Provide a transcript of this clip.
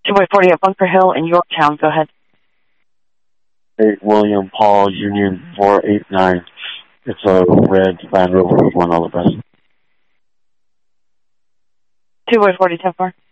2-40 at Bunker Hill in Yorktown. Go ahead. 8 William Paul Union 489. It's a red Land Rover with 1 all the best. 2-40 10-4.